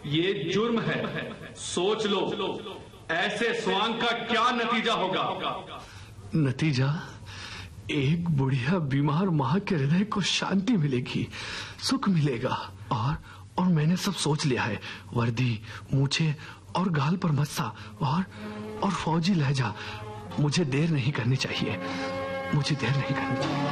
ये जुर्म है। सोच लो, ऐसे स्वांग का क्या नतीजा होगा। नतीजा, एक बुढ़िया बीमार माँ के हृदय को शांति मिलेगी, सुख मिलेगा। और मैंने सब सोच लिया है। वर्दी, मूछे और गाल पर मस्सा और फौजी लहजा। मुझे देर नहीं करनी चाहिए, मुझे देर नहीं करनी चाहिए।